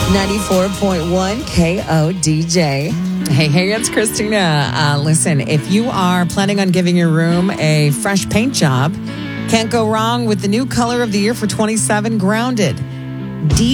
94.1 KODJ. Hey, it's Christina. Listen, if you are planning on giving your room a fresh paint job, can't go wrong with the new color of the year for 27, Grounded.